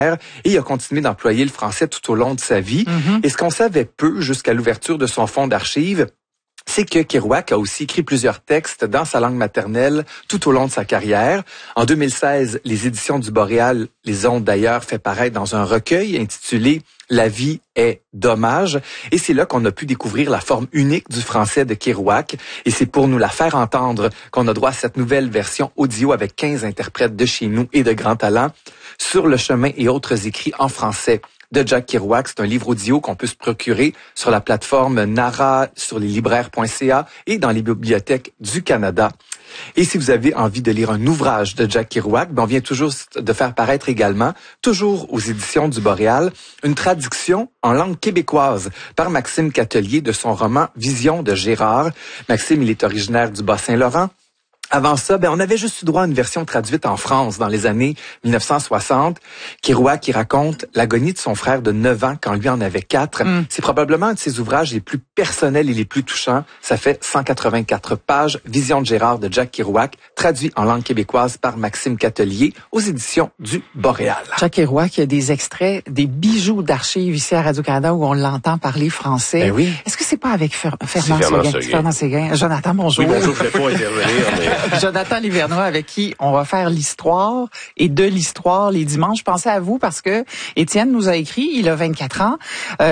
et il a continué d'employer le français tout au long de sa vie. Et ce qu'on savait peu jusqu'à l'ouverture de son fonds d'archives, c'est que Kerouac a aussi écrit plusieurs textes dans sa langue maternelle tout au long de sa carrière. En 2016, les éditions du Boréal les ont d'ailleurs fait paraître dans un recueil intitulé « La vie est dommage ». Et c'est là qu'on a pu découvrir la forme unique du français de Kerouac. Et c'est pour nous la faire entendre qu'on a droit à cette nouvelle version audio avec 15 interprètes de chez nous et de grand talent sur le chemin et autres écrits en français de Jack Kerouac. C'est un livre audio qu'on peut se procurer sur la plateforme Nara, sur les libraires.ca et dans les bibliothèques du Canada. Et si vous avez envie de lire un ouvrage de Jack Kerouac, on vient toujours de faire paraître également, toujours aux éditions du Boréal, une traduction en langue québécoise par Maxime Catelier de son roman Vision de Gérard. Maxime, il est originaire du Bas-Saint-Laurent. Avant ça, on avait juste eu droit à une version traduite en France dans les années 1960. Kerouac qui raconte l'agonie de son frère de 9 ans quand lui en avait 4. C'est probablement un de ses ouvrages les plus personnels et les plus touchants. Ça fait 184 pages. Vision de Gérard de Jack Kerouac, traduit en langue québécoise par Maxime Catelier aux éditions du Boréal. Jack Kerouac, il y a des extraits, des bijoux d'archives ici à Radio-Canada où on l'entend parler français. Ben oui. Est-ce que c'est pas avec Fernand Séguin? Jonathan, bonjour. Oui, bonjour, je ne vais pas intervenir, mais... Jonathan Livernois, avec qui on va faire l'histoire et de l'histoire les dimanches. Je pensais à vous parce que Étienne nous a écrit, il a 24 ans.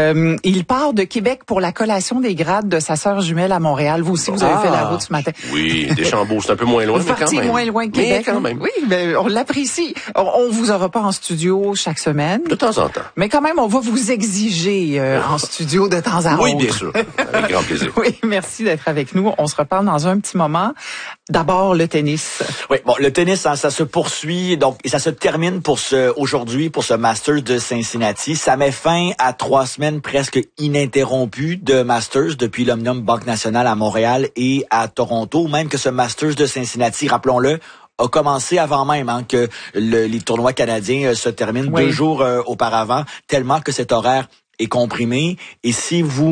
Il part de Québec pour la collation des grades de sa sœur jumelle à Montréal. Vous aussi, vous avez fait la route ce matin. Oui, Deschambault, c'est un peu moins loin, mais quand même. Moins loin que Québec. Mais quand même. Oui, mais on l'apprécie. On vous aura pas en studio chaque semaine. De temps en temps. Mais quand même, on va vous exiger en studio de temps à autre. Oui, bien sûr. Avec grand plaisir. Oui, merci d'être avec nous. On se reparle dans un petit moment. D'abord, le tennis. Oui, bon, le tennis, hein, ça se poursuit, donc, et ça se termine aujourd'hui, pour ce Masters de Cincinnati. Ça met fin à 3 semaines presque ininterrompues de Masters depuis l'Omnium Banque Nationale à Montréal et à Toronto. Même que ce Masters de Cincinnati, rappelons-le, a commencé avant même que les tournois canadiens se terminent 2 jours auparavant, tellement que cet horaire est comprimé. Et si vous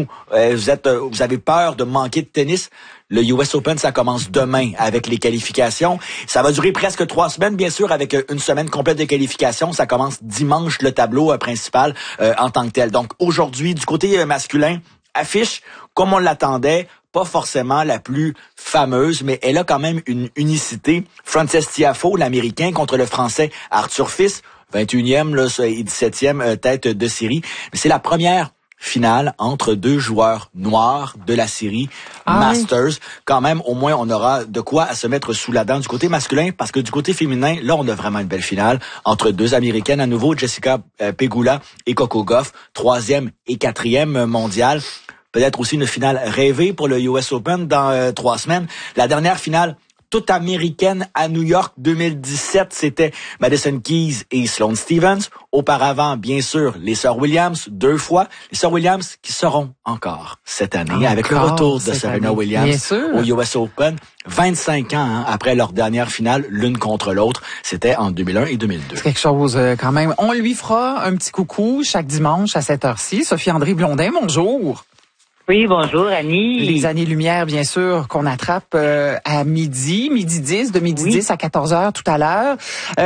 avez peur de manquer de tennis, le US Open, ça commence demain avec les qualifications. Ça va durer presque 3 semaines, bien sûr, avec une semaine complète de qualifications. Ça commence dimanche, le tableau principal en tant que tel. Donc aujourd'hui, du côté masculin, affiche comme on l'attendait, pas forcément la plus fameuse, mais elle a quand même une unicité. Frances Tiafoe, l'Américain, contre le Français Arthur Fils, 21e et 17e tête de série. Mais c'est la première finale entre 2 joueurs noirs de la série Masters. Oui. Quand même, au moins, on aura de quoi à se mettre sous la dent du côté masculin, parce que du côté féminin, là, on a vraiment une belle finale entre 2 Américaines à nouveau, Jessica Pegula et Coco Gauff, 3e et 4e mondiale. Peut-être aussi une finale rêvée pour le US Open dans 3 semaines. La dernière finale toute américaine à New York 2017, c'était Madison Keys et Sloane Stephens. Auparavant, bien sûr, les sœurs Williams 2 fois. Les sœurs Williams qui seront encore cette année avec le retour de Serena Williams au US Open. 25 ans après leur dernière finale, l'une contre l'autre. C'était en 2001 et 2002. C'est quelque chose quand même. On lui fera un petit coucou chaque dimanche à cette heure-ci. Sophie-André Blondin, bonjour. Oui, bonjour Annie. Les années-lumière, bien sûr, qu'on attrape à midi 10, de midi 10 à 14h tout à l'heure.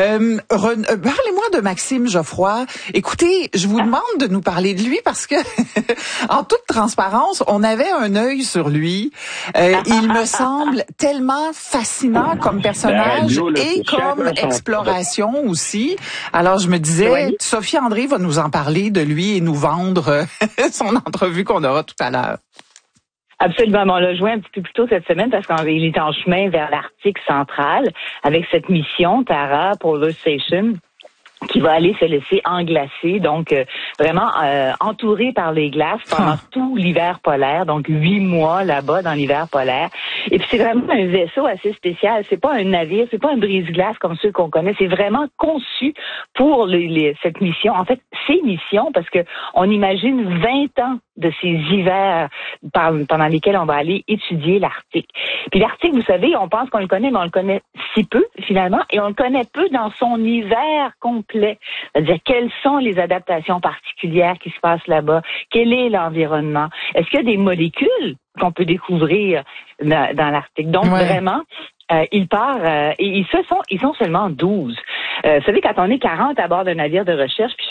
Parlez-moi de Maxime Geoffroy. Écoutez, je vous demande de nous parler de lui parce que, en toute transparence, on avait un œil sur lui. Il me semble tellement fascinant comme personnage et comme exploration aussi. Alors, je me disais, Sophie André va nous en parler de lui et nous vendre son entrevue qu'on aura tout à l'heure. Absolument. On l'a joué un petit peu plus tôt cette semaine parce qu'il est en chemin vers l'Arctique central avec cette mission Tara Polar Station qui va aller se laisser englacer, donc vraiment entouré par les glaces pendant tout l'hiver polaire, donc 8 mois là-bas dans l'hiver polaire. Et puis c'est vraiment un vaisseau assez spécial, c'est pas un navire, c'est pas un brise-glace comme ceux qu'on connaît, c'est vraiment conçu pour cette mission. En fait, ces missions, parce que on imagine 20 ans de ces hivers pendant lesquels on va aller étudier l'Arctique. Puis l'Arctique, vous savez, on pense qu'on le connaît, mais on le connaît si peu finalement, et on le connaît peu dans son hiver complet. C'est-à-dire, quelles sont les adaptations particulières qui se passent là-bas? Quel est l'environnement? Est-ce qu'il y a des molécules qu'on peut découvrir dans l'Arctique? Donc, vraiment, il part et ils sont seulement 12. Vous savez, quand on est 40 à bord d'un navire de recherche, puis